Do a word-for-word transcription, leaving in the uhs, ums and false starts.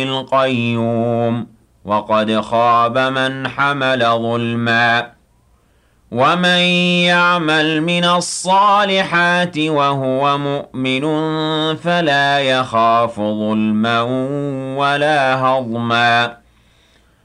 القيوم وقد خاب من حمل ظلما ومن يعمل من الصالحات وهو مؤمن فلا يخاف ظلما ولا هضما